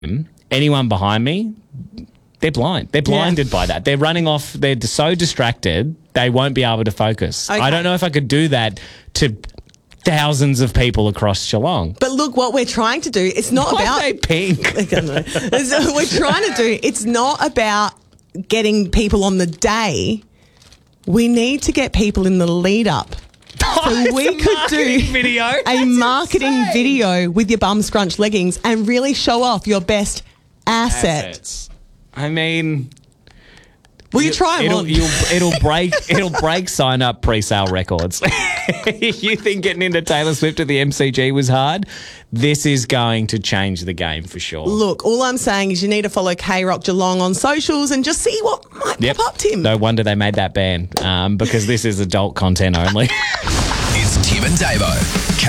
anyone behind me, they're blind. They're blinded by that. They're running off. They're so distracted, they won't be able to focus. Okay. I don't know if I could do that to thousands of people across Geelong. But look, what we're trying to do, it's not Why about... are they pink? We're trying to do, it's not about getting people on the day. We need to get people in the lead up. So we could do a marketing video with your bum scrunch leggings and really show off your best asset. I mean, Will you try them on? It'll break sign up pre-sale records. You think getting into Taylor Swift at the MCG was hard? This is going to change the game for sure. Look, all I'm saying is you need to follow K-Rock Geelong on socials and just see what might pop up, Tim. No wonder they made that ban because this is adult content only. It's Tim and Davo.